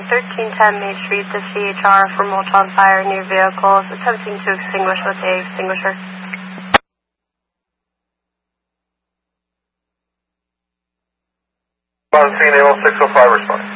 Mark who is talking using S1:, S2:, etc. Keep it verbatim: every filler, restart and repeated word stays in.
S1: thirteen ten Main Street, the C H R for molten fire near vehicles, attempting to extinguish with a extinguisher.
S2: On scene, A one six oh five, respond.